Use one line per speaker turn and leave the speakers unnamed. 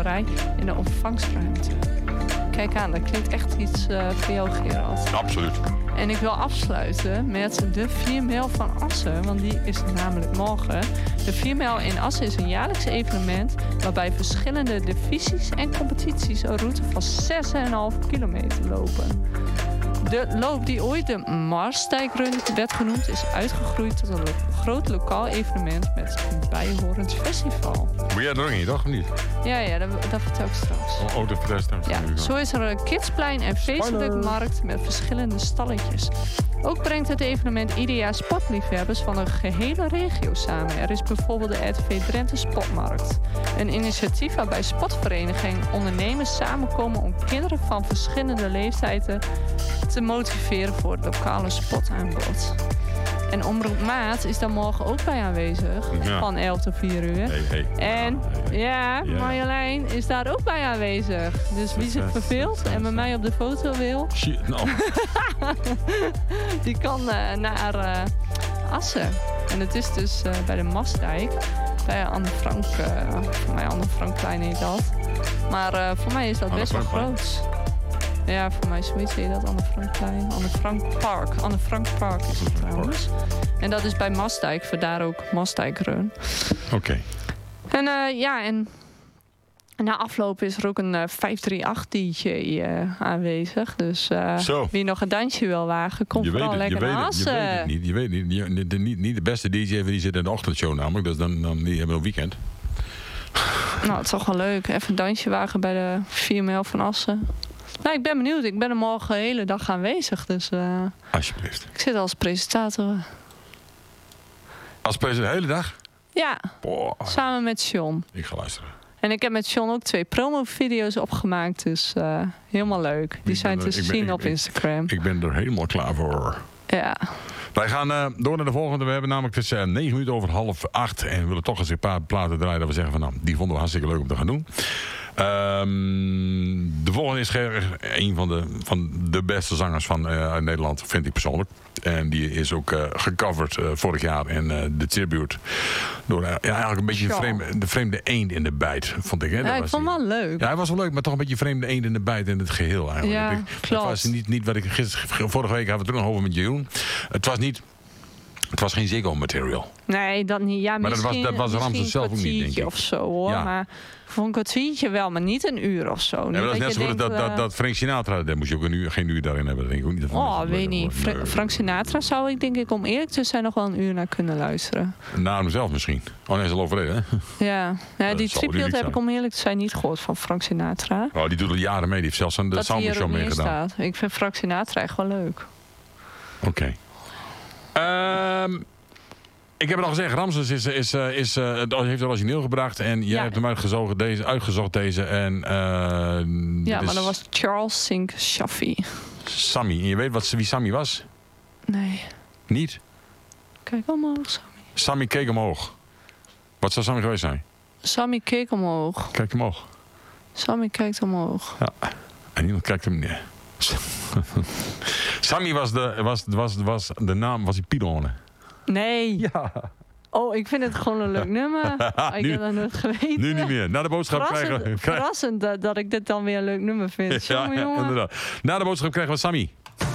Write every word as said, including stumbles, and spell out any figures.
batterij in de ontvangstruimte. Kijk aan, dat klinkt echt iets uh, voor jou, Gerald.
Absoluut.
En ik wil afsluiten met de vier mijl van Assen, want die is namelijk morgen. De vier mijl in Assen is een jaarlijks evenement waarbij verschillende divisies en competities een route van zes komma vijf kilometer lopen. De loop die ooit de Marsdijkrun werd genoemd is uitgegroeid tot een lo- groot lokaal evenement met een bijhorend festival.
Moet jij er ook in, toch? Of niet?
Ja, ja, dat, dat vertel ik straks.
Oh, oh de protest.
Ja, zo is er een kidsplein en feestelijke markt met verschillende stalletjes. Ook brengt het evenement ieder jaar sportliefhebbers van een gehele regio samen. Er is bijvoorbeeld de R T V Drenthe Sportmarkt. Een initiatief waarbij sportverenigingen en ondernemers samenkomen om kinderen van verschillende leeftijden te motiveren voor het lokale sportaanbod. En Omroep Maat is daar morgen ook bij aanwezig. Ja. Van elf tot vier uur.
Hey, hey.
En
hey, hey.
ja,
Ja.
Marjolein is daar ook bij aanwezig. Dus wie zich verveelt en met mij op de foto wil,
Shit, no.
die kan uh, naar uh, Assen. En het is dus uh, bij de Masdijk. Bij Anne Frank. Uh, voor mij Anne Frankklein heet dat. Maar uh, voor mij is dat
Anne
best wel
Frank
groot. Ja, voor mij zoiets heet dat. Anne Frankklein. Anne Frank Park. Anne Frank Park is het trouwens. En dat is bij Masdijk. Vandaar ook Masdijkrun.
Oké. Okay.
En uh, ja, en na afloop is er ook een uh, vijf drie acht D J uh, aanwezig. Dus uh, wie nog een dansje wil wagen, kom
je
vooral
het,
lekker naar Assen.
Je weet het niet. Je weet het niet. Je, de, de, niet, niet de beste D J die zit in de ochtendshow namelijk. Dus dan, dan die hebben we een weekend.
Nou, het is toch wel leuk. Even een dansje wagen bij de vier mijl van Assen. Nou, ik ben benieuwd. Ik ben er morgen de hele dag aanwezig. Dus uh,
alsjeblieft.
Ik zit als presentator.
Als presentator de hele dag?
Ja.
Boah.
Samen met John.
Ik ga luisteren.
En ik heb met John ook twee promo-video's opgemaakt. Dus uh, helemaal leuk. Die zijn te zien ben, op ik, Instagram.
Ik ben er helemaal klaar voor.
Ja.
Wij gaan uh, door naar de volgende. We hebben namelijk het is uh, negen minuten over half acht. En we willen toch eens een paar platen draaien dat we zeggen van nou, die vonden we hartstikke leuk om te gaan doen. Um, de volgende is een van de, van de beste zangers van uh, Nederland, vind ik persoonlijk. En die is ook uh, gecoverd uh, vorig jaar in uh, de tribute. Door uh, ja, eigenlijk een beetje vreemde, de vreemde eend in de bijt, vond ik. Hè?
Ja, ik vond hem wel leuk.
Ja, hij was wel leuk, maar toch een beetje vreemde eend in de bijt in het geheel eigenlijk.
Ja,
ik,
klopt.
Het was niet, niet wat ik gisteren, vorige week hadden we het er nog over met Jeroen. Het was niet... Het was geen Ziggo material.
Nee, dat niet. Ja,
maar dat was, dat was Ramses zelf ook niet, denk ik.
Of zo, hoor.
Ja.
Maar voor een kwartiertje wel, maar niet een uur of zo.
Ja, maar dat is net zo goed dat,
uh...
dat, dat Frank Sinatra, daar moest je ook een uur, geen uur daarin hebben. Dat denk ik ook niet.
Oh, weet niet. Fra- nee. Frank Sinatra zou ik, denk ik, om eerlijk te zijn, nog wel een uur naar kunnen luisteren.
Na hemzelf misschien. Oh nee, hij is al overleden, hè?
Ja, ja die tribute heb ik om eerlijk te zijn niet gehoord van Frank Sinatra.
Oh, die doet al jaren mee. Die heeft zelfs aan de Soundmix Show meegedaan.
Ik vind Frank Sinatra echt wel leuk.
Oké. Okay. Um, Ik heb het al gezegd, Ramses is, is, is, uh, heeft het origineel gebracht en jij ja. hebt hem uitgezocht deze, uitgezocht deze. En, uh,
ja, maar dat was Charles Sink Shaffi.
Sammy. En je weet wat, wie Sammy was?
Nee.
Niet?
Kijk omhoog, Sammy.
Sammy keek omhoog. Wat zou Sammy geweest zijn?
Sammy keek omhoog.
Kijk omhoog.
Sammy kijkt omhoog.
Ja. En niemand kijkt hem neer. Sammy was de, was, was, was de naam, was die Pylone.
Nee.
Ja.
Oh, ik vind het gewoon een leuk nummer. Oh, ik
nu,
heb dat nooit geweten.
Nu niet meer. Na de boodschap
verrassend,
krijgen we...
Verrassend dat, dat ik dit dan weer een leuk nummer vind.
Ja, ja, inderdaad. Na de boodschap krijgen we Sammy.